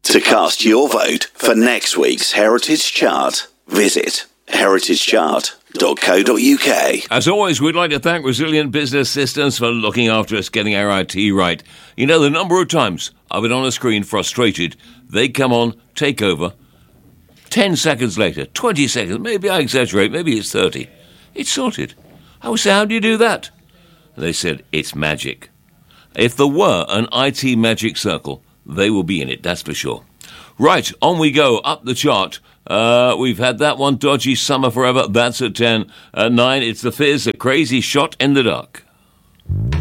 To cast your vote for next week's Heritage Chart, visit heritagechart.co.uk. As always, we'd like to thank Resilient Business Systems for looking after us, getting our IT right. You know, the number of times I've been on a screen frustrated, they come on, take over. 10 seconds later, 20 seconds, maybe I exaggerate, maybe it's 30. It's sorted. I would say, how do you do that? And they said, it's magic. If there were an IT magic circle, they will be in it, that's for sure. Right, on we go, up the chart. We've had that one, Dodgy Summer Forever, that's at 10. At 9, it's The Fizz, A Crazy Shot in the Dark.